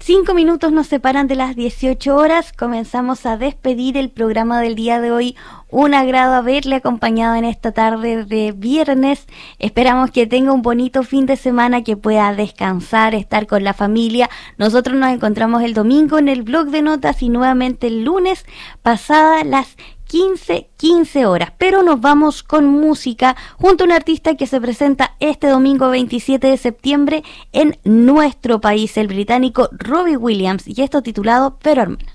5 minutos nos separan de las 18 horas. Comenzamos a despedir el programa del día de hoy. Un agrado haberle acompañado en esta tarde de viernes. Esperamos que tenga un bonito fin de semana, que pueda descansar, estar con la familia. Nosotros nos encontramos el domingo en el blog de notas y nuevamente el lunes pasadas las 15 horas, pero nos vamos con música junto a un artista que se presenta este domingo 27 de septiembre en nuestro país, el británico Robbie Williams, y esto titulado Pero Hermanas.